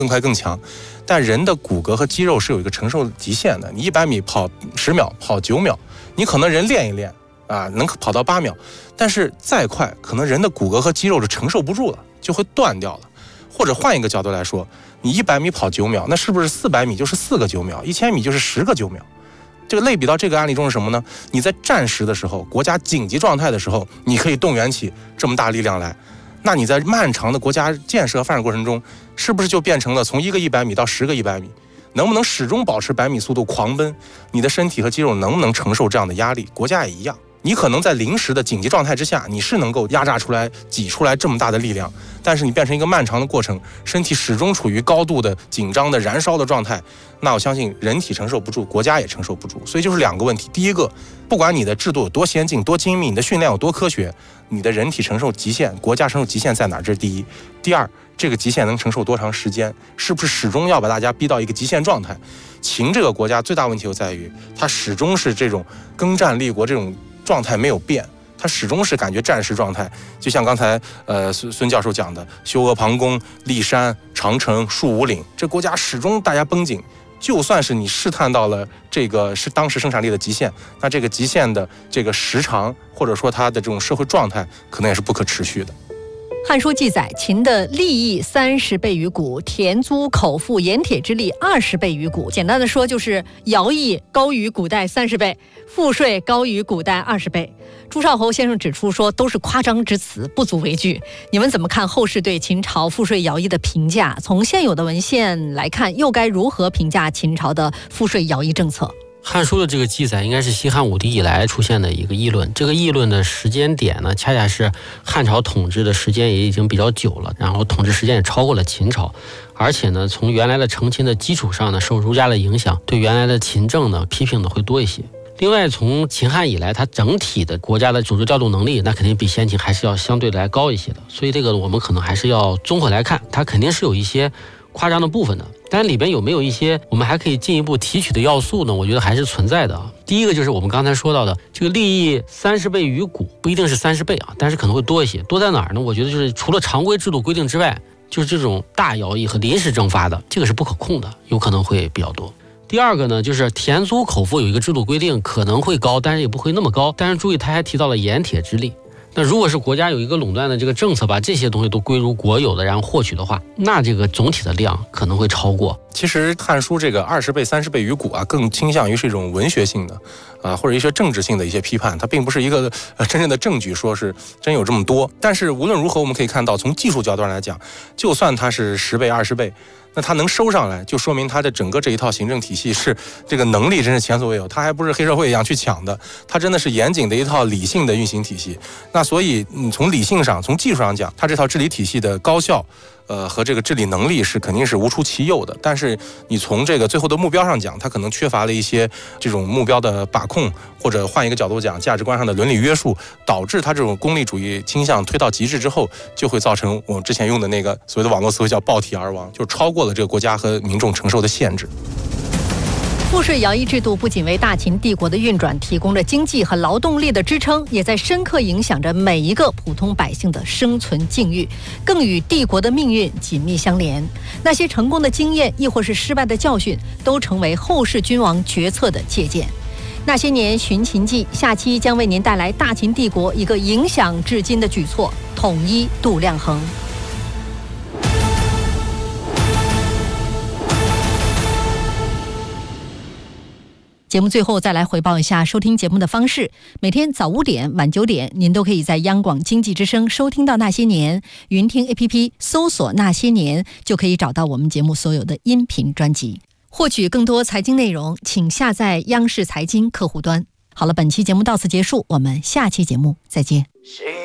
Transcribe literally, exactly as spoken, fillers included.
更快更强。但人的骨骼和肌肉是有一个承受极限的，你一百米跑十秒，跑九秒，你可能人练一练啊，能跑到八秒，但是再快，可能人的骨骼和肌肉是承受不住了，就会断掉了。或者换一个角度来说，你一百米跑九秒，那是不是四百米就是四个九秒，一千米就是十个九秒？这个类比到这个案例中是什么呢？你在战时的时候，国家紧急状态的时候，你可以动员起这么大力量来。那你在漫长的国家建设发展过程中，是不是就变成了从一个一百米到十个一百米？能不能始终保持百米速度狂奔？你的身体和肌肉能不能承受这样的压力？国家也一样，你可能在临时的紧急状态之下，你是能够压榨出来、挤出来这么大的力量，但是你变成一个漫长的过程，身体始终处于高度的紧张的燃烧的状态，那我相信人体承受不住，国家也承受不住。所以就是两个问题，第一个，不管你的制度有多先进、多精密，你的训练有多科学，你的人体承受极限、国家承受极限在哪儿？这是第一。第二，这个极限能承受多长时间？是不是始终要把大家逼到一个极限状态？秦这个国家最大问题就在于，它始终是这种征战立国这种状态没有变，它始终是感觉战时状态。就像刚才呃孙孙教授讲的，修阿房宫、骊山、长城、树五岭，这国家始终大家绷紧。就算是你试探到了这个是当时生产力的极限，那这个极限的这个时长，或者说它的这种社会状态，可能也是不可持续的。 汉书记载，秦的利益三十倍于古，田租口腹盐铁之利二十倍于古。简单的说，就是徭役高于古代三十倍，赋税高于古代二十倍。朱少侯先生指出说，都是夸张之词，不足为惧。你们怎么看后世对秦朝赋税徭役的评价？从现有的文献来看，又该如何评价秦朝的赋税徭役政策？ 汉书的这个记载应该是西汉武帝以来出现的一个议论，这个议论的时间点呢，恰恰是汉朝统治的时间也已经比较久了，然后统治时间也超过了秦朝，而且呢，从原来的承秦的基础上呢，受儒家的影响，对原来的秦政呢批评的会多一些。另外，从秦汉以来，它整体的国家的组织调动能力，那肯定比先秦还是要相对来高一些的，所以这个我们可能还是要综合来看，它肯定是有一些夸张的部分的，但里边有没有一些我们还可以进一步提取的要素呢？我觉得还是存在的啊。第一个就是我们刚才说到的这个利益三十倍于古，不一定是三十倍啊，但是可能会多一些。多在哪儿呢？我觉得就是除了常规制度规定之外，就是这种大徭役和临时征发的，这个是不可控的，有可能会比较多。第二个呢，就是田租口腹有一个制度规定，可能会高，但是也不会那么高。但是注意，他还提到了盐铁之利。那如果是国家有一个垄断的这个政策，把这些东西都归入国有的，然后获取的话，那这个总体的量可能会超过。 其实《汉书》这个二十倍、三十倍于古啊，更倾向于是一种文学性的啊，或者一些政治性的一些批判，它并不是一个、呃、真正的证据，说是真有这么多。但是无论如何，我们可以看到，从技术角度上来讲，就算它是十倍、二十倍。那它能收上来，就说明它的整个这一套行政体系是这个能力真是前所未有，它还不是黑社会一样去抢的，它真的是严谨的一套理性的运行体系。那所以你从理性上、从技术上讲，它这套治理体系的高效，呃和这个治理能力是肯定是无出其右的。但是你从这个最后的目标上讲，它可能缺乏了一些这种目标的把控，或者换一个角度讲，价值观上的伦理约束，导致它这种功利主义倾向推到极致之后，就会造成我们之前用的那个所谓的网络词汇叫暴体而亡，就是超过了这个国家和民众承受的限制。 赋税徭役制度不仅为大秦帝国的运转提供着经济和劳动力的支撑，也在深刻影响着每一个普通百姓的生存境遇，更与帝国的命运紧密相连。那些成功的经验，亦或是失败的教训，都成为后世君王决策的借鉴。那些年寻秦记下期将为您带来大秦帝国一个影响至今的举措——统一度量衡。节目最后再来回报一下收听节目的方式。每天早五点、晚九点，您都可以在央广经济之声收听到《那些年》，云听 A P P 搜索《那些年》就可以找到我们节目所有的音频专辑。获取更多财经内容，请下载央视财经客户端。好了，本期节目到此结束，我们下期节目再见。